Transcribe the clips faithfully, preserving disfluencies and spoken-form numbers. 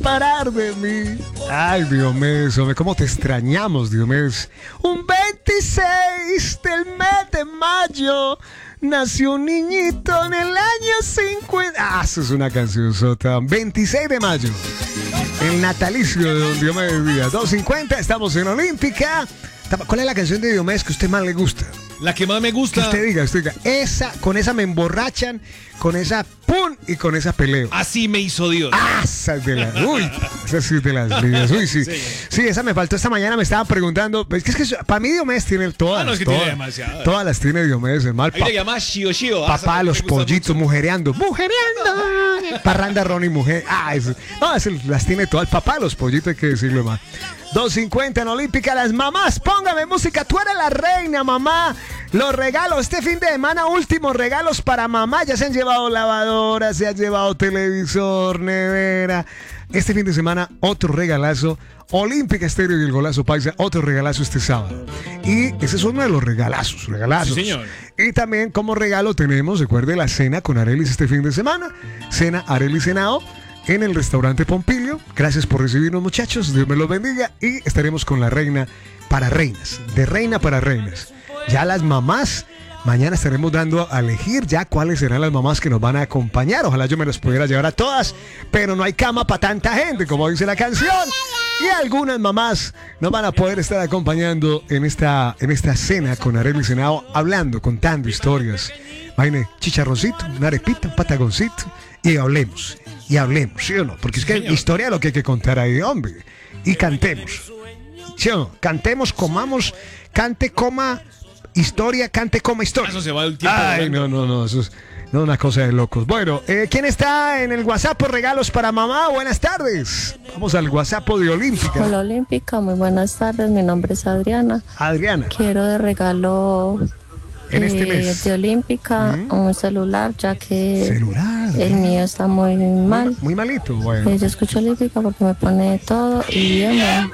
separar de mí. Ay, Diomedes, hombre, cómo te extrañamos, Diomedes. Un veintiséis del mes de mayo nació un niñito en el año cincuenta. Ah, eso es una canción sota. veintiséis de mayo. El natalicio de don Diomedes Díaz. dos cincuenta, estamos en Olímpica. ¿Cuál es la canción de Diomedes que a usted más le gusta? La que más me gusta. Que usted diga, usted diga, esa, con esa me emborrachan, con esa pum y con esa peleo. Así me hizo Dios. Ah, esa es de las, uy, esa sí es de las líneas, uy, sí. sí. Sí, esa me faltó esta mañana, me estaba preguntando, es que, es que para mí Diomedes tiene todas. Ah, no, es que todas, tiene demasiadas. Todas las tiene Diomedes, el mal. Ahí le llama Shio Shio. Papá, ah, los pollitos, mucho. mujereando, mujereando. Parranda, Ronnie, mujer. Ah, eso, no, eso las tiene todas. Papá, los pollitos, hay que decirlo más. dos cincuenta en Olímpica, las mamás, póngame música, tú eres la reina, mamá. Los regalos, este fin de semana, últimos regalos para mamá. Ya se han llevado lavadora, se han llevado televisor, nevera. Este fin de semana, otro regalazo. Olímpica Estéreo y el Golazo Paisa, otro regalazo este sábado. Y ese es uno de los regalazos, regalazos. Sí, señor. Y también como regalo tenemos, recuerde, la cena con Arelis este fin de semana. Cena Arelis Henao en el restaurante Pompilio. Gracias por recibirnos, muchachos. Dios me los bendiga. Y estaremos con la reina para reinas. De reina para reinas. Ya las mamás, mañana estaremos dando a elegir ya cuáles serán las mamás que nos van a acompañar. Ojalá yo me las pudiera llevar a todas, pero no hay cama para tanta gente, como dice la canción. Y algunas mamás nos van a poder estar acompañando en esta, en esta cena con Arelis Henao, hablando, contando historias. Vaine, chicharroncito, una arepita, un patagoncito, y hablemos, y hablemos, ¿sí o no? Porque es que Señor. Historia es lo que hay que contar ahí, hombre. Y cantemos, ¿sí o no? Cantemos, comamos, cante, coma, historia, cante, coma, historia. Eso se va el tiempo. Ay, no, no, no, eso es no, una cosa de locos. Bueno, eh, ¿quién está en el WhatsApp por regalos para mamá? Buenas tardes. Vamos al WhatsApp de Olímpica. Hola Olímpica, muy buenas tardes, mi nombre es Adriana. Adriana. Quiero de regalo En este eh, mes. de Olímpica ¿Mm? un celular, ya que Celular. el mío está muy mal. Muy malito, bueno. Eh, yo escucho Olímpica porque me pone todo y bien.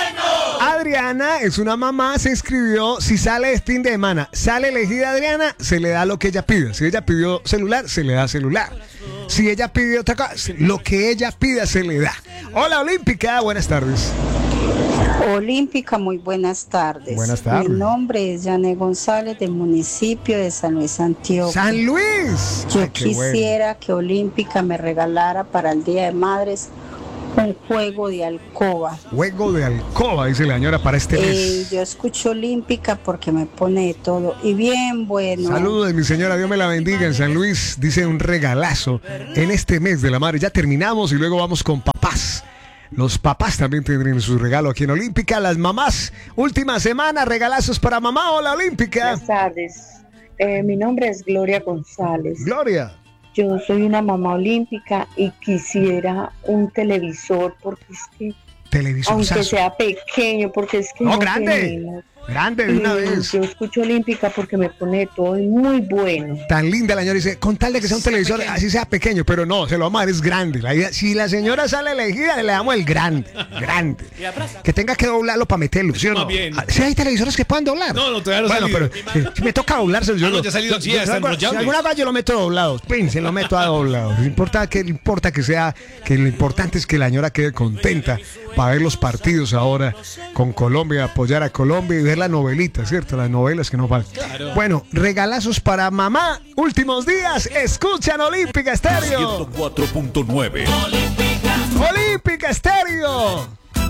Adriana es una mamá, se inscribió. Si sale este fin de semana, sale elegida Adriana, se le da lo que ella pida. Si ella pidió celular, se le da celular. Si ella pide otra cosa, lo que ella pida se le da. Hola Olímpica, buenas tardes. Olímpica, muy buenas tardes. Buenas tardes. Mi nombre es Janet González, del municipio de San Luis, Antioquia. San Luis. Yo Ay, qué quisiera bueno. que Olímpica me regalara para el Día de Madres un juego de alcoba. Juego de alcoba, dice la señora, para este Eh, mes. yo escucho Olímpica porque me pone de todo. Y bien bueno. Saludos de mi señora, Dios me la bendiga. En San Luis dice un regalazo en este mes de la madre. Ya terminamos y luego vamos con papás. Los papás también tendrán su regalo aquí en Olímpica. Las mamás, última semana, regalazos para mamá. Hola Olímpica. Buenas tardes. Eh, mi nombre es Gloria González. Gloria. Yo soy una mamá olímpica y quisiera un televisor porque es que, Televisor. aunque sea pequeño, porque es que No, no grande. tenemos. Grande de una Y vez. yo escucho Olímpica porque me pone todo y muy bueno. Tan linda la señora, dice, con tal de que sea un Sea televisor, pequeño. así sea pequeño, pero no, se lo vamos a dar, es grande. La idea- si la señora sale elegida, le damos el grande, grande. Que tenga que doblarlo para meterlo, ¿sí o no? Más bien. Ah, ¿sí hay televisores que puedan doblar? No, no, todavía no Bueno, salido. pero si, si me toca doblárselo, yo Ah, no, lo- ya ha salido, sí, ya está alguna- enrollable. si alguna vez yo lo meto doblado, pin, se lo meto a doblado. No importa que, importa que sea, que lo importante es que la señora quede contenta para ver los partidos ahora con Colombia, apoyar a Colombia y ver la novelita, ¿cierto? Las novelas que no faltan. Claro. Bueno, regalazos para mamá. Últimos días, escuchan Olímpica Estéreo. ciento cuatro punto nueve. Olímpica Estéreo.